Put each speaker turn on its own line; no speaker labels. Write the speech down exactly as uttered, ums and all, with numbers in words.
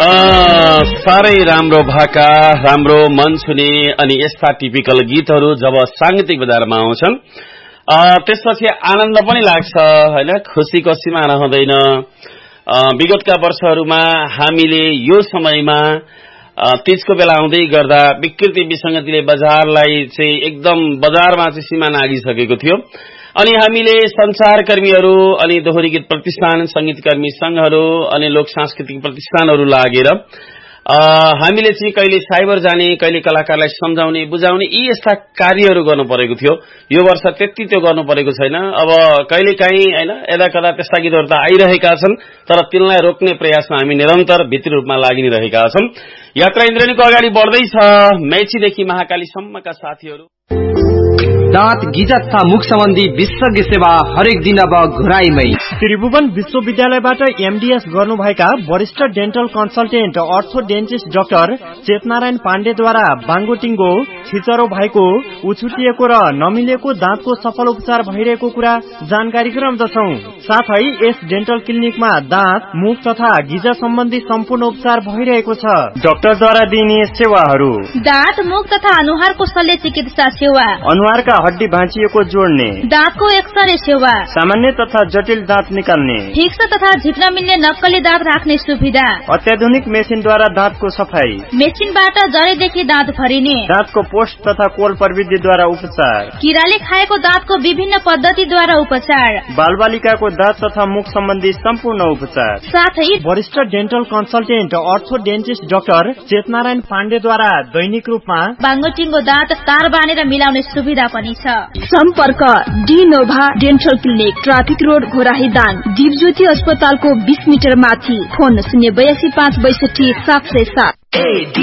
साह्रै राम्रो भाका, राम्रो मन छुने अनि यस्ता टिपिकल गीतहरू जब सांगीतिक बजारमा आउँछन् त्यसपछि आनन्द पनि लाग्छ हैन, खुसीको सीमा रहँदैन। विगतका वर्षहरूमा हामीले यो समयमा तीजको बेला आउँदै गर्दा विकृति विसंगतिले बजारलाई चाहिँ एकदम बजारमा चाहिँ सीमा नागिसकेको थियो अनि हामीले संचारकर्मीहरू अनि दोहोरी गीत प्रतिष्ठान, संगीतकर्मी संघहरू अनि लोक सांस्कृतिक प्रतिष्ठानहरू लागेर हामीले चाहिँ कहिले साइबर जाने, कहिले कलाकारलाई सम्झाउने बुझाउने यी यस्ता कार्यहरू गर्नु परेको थियो। यो वर्ष त्यति त्यो गर्नु परेको छैन। अब कहिले काहीँ हैन यदा कदा त्यस्ता गीतहरू त आइरहेका छन्, तर तिनलाई रोक्ने प्रयासमा हामी निरन्तर भित्री रूपमा लागि नै रहेका छौं। यात्रा इन्द्रेणीको अगाडि बढ्दैछ, मेचीदेखि महाकालीसम्मका साथीहरू।
दाँत गिजा तथा मुख सम्बन्धी विशेषज्ञ सेवा हरेक दिन अब घुराईमै।
त्रिभुवन विश्वविद्यालयबाट एमडीएस गर्नुभएका वरिष्ठ डेन्टल कन्सल्टेन्ट अर्थो डेन्टिस्ट डाक्टर चेतनारायण पाण्डेद्वारा बाङ्गोटिङ्गो, छिचरो भएको, उछुटिएको र नमिलेको दाँतको सफल उपचार भइरहेको कुरा जानकारी गराउँदछौं। साथै यस डेन्टल क्लिनिकमा दाँत, मुख तथा गिजा सम्बन्धी सम्पूर्ण उपचार भइरहेको छ। डाक्टरद्वारा दिइने सेवाहरू:
दाँत, मुख तथा अनुहारको शल्य चिकित्सा सेवा,
अनुहारका हड्डी भाँचिएको जोड्ने,
दाँतको एक्सरे सेवा,
सामान्य तथा जटिल दाँत निकाल्ने,
फिक्स तथा झिक्न मिल्ने नक्कली दाँत राख्ने सुविधा,
अत्याधुनिक मेसिनद्वारा दाँतको सफाई,
मेसिनबाट जरेदेखि दाँत भरिने,
दाँतको पोस्ट तथा कोल प्रविधिद्वारा उपचार,
किराले खाएको दाँतको विभिन्न पद्धतिद्वारा उपचार,
बालबालिकाको दाँत तथा मुख सम्बन्धी सम्पूर्ण उपचार,
साथै
वरिष्ठ डेन्टल कन्सल्टेन्ट अर्थो डेन्टिस्ट डाक्टर चेतनारायण पाण्डेद्वारा दैनिक रूपमा
बाङ्गोटिङ्गो दाँत तार बानेर मिलाउने सुविधा पनि छ।
सम्पर्क डिनोभा dental clinic, traffic road, Ghorahi Dang, Dipjyoti अस्पतालको बीस मिटर माथि। फोन शून्य बयासी पाँच बैसठी सात सय सात।